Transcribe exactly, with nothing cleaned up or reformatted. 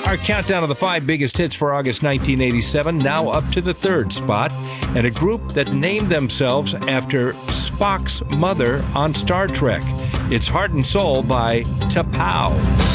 Our countdown of the five biggest hits for August nineteen eighty-seven, now up to the third spot, and a group that named themselves after Spock's mother on Star Trek. It's Heart and Soul by T'Pau.